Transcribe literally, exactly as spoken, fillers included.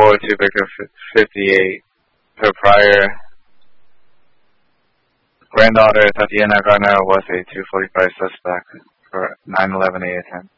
forward to Victor fifty-eight. Her prior granddaughter, Tatiana Garner, was a two forty-five suspect for nine eleven A attempt.